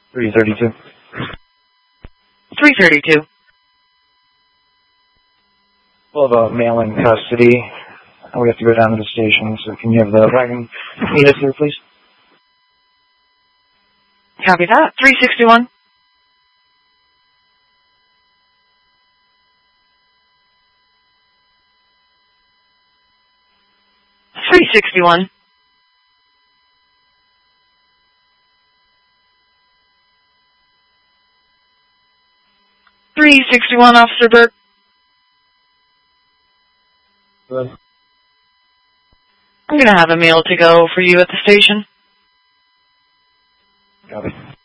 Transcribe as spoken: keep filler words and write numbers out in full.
three thirty-two. three thirty-two. We'll have a male in custody. We have to go down to the station, so can you have the wagon meet us here, please? Copy that. three sixty-one. three sixty-one. three sixty-one, Officer Burke. Good. I'm going to have a meal to go for you at the station. Copy.